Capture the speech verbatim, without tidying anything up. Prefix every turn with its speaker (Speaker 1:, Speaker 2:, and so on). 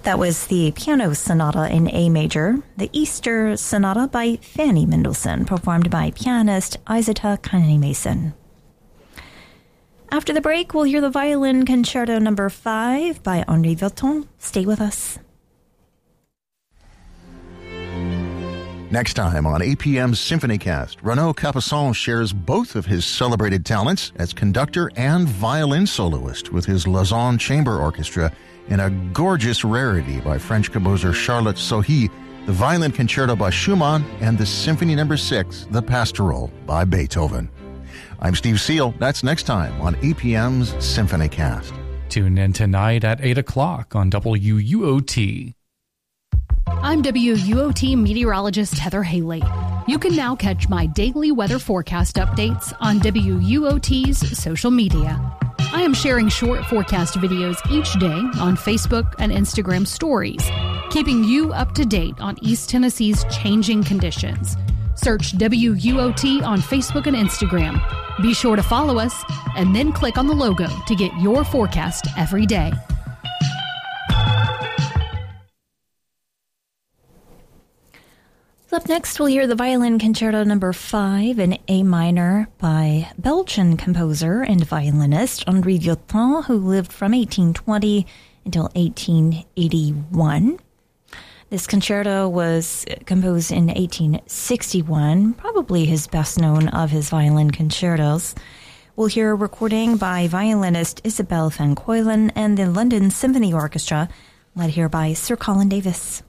Speaker 1: That was the Piano Sonata in A major, the Easter Sonata by Fanny Mendelssohn, performed by pianist Isata Kane-Mason. After the break, we'll hear the Violin Concerto number five by Henri Vilton. Stay with us.
Speaker 2: Next time on A P M's SymphonyCast, Renaud Capuçon shares both of his celebrated talents as conductor and violin soloist with his Lausanne Chamber Orchestra in a gorgeous rarity by French composer Charlotte Sohi, the Violin Concerto by Schumann, and the Symphony number six, the Pastoral by Beethoven. I'm Steve Seal. That's next time on A P M's SymphonyCast.
Speaker 3: Tune in tonight at eight o'clock on W U O T.
Speaker 4: I'm W U O T meteorologist Heather Haley. You can now catch my daily weather forecast updates on W U O T's social media. I am sharing short forecast videos each day on Facebook and Instagram stories, keeping you up to date on East Tennessee's changing conditions. Search W U O T on Facebook and Instagram. Be sure to follow us and then click on the logo to get your forecast every day.
Speaker 1: Up next, we'll hear the Violin Concerto number five in A minor by Belgian composer and violinist Henri Vilton, who lived from eighteen twenty until eighteen eighty-one. This concerto was composed in eighteen sixty-one, probably his best known of his violin concertos. We'll hear a recording by violinist Isabelle van Keulen and the London Symphony Orchestra, led here by Sir Colin Davis.